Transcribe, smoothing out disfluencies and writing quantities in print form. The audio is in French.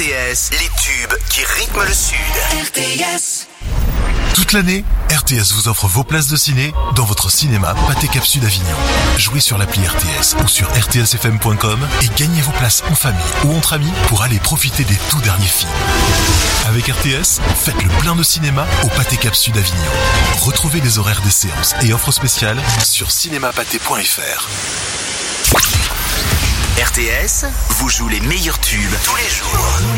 RTS, les tubes qui rythment le Sud. RTS. Toute l'année, RTS vous offre vos places de ciné dans votre cinéma Pathé Cap Sud Avignon. Jouez sur l'appli RTS ou sur rtsfm.com et gagnez vos places en famille ou entre amis pour aller profiter des tout derniers films. Avec RTS, faites le plein de cinéma au Pathé Cap Sud Avignon. Retrouvez les horaires des séances et offres spéciales sur cinémapathé.fr. RTS vous joue les meilleurs tubes tous les jours.